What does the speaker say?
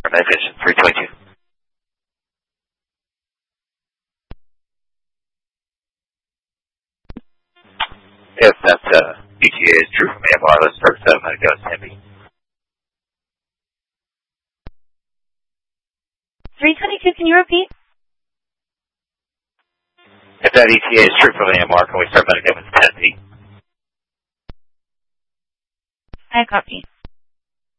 Magnificent 322. If that ETA is true from AMR, let's start 7 minute go, Tempe. 322, can you repeat? If that ETA is true from AMR, can we start minute go, Tempe? I copy.